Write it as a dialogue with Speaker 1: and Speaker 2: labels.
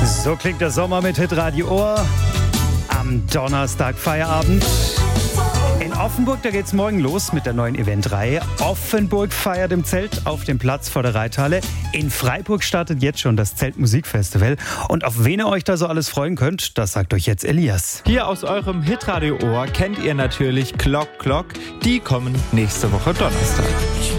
Speaker 1: So klingt der Sommer mit Hitradio Ohr. Am Donnerstag Feierabend. In Offenburg, da geht's morgen los mit der neuen Eventreihe. Offenburg feiert im Zelt auf dem Platz vor der Reithalle. In Freiburg startet jetzt schon das Zeltmusikfestival. Und auf wen ihr euch da so alles freuen könnt, das sagt euch jetzt Elias.
Speaker 2: Hier aus eurem Hitradio Ohr kennt ihr natürlich Clock Clock. Die kommen nächste Woche Donnerstag.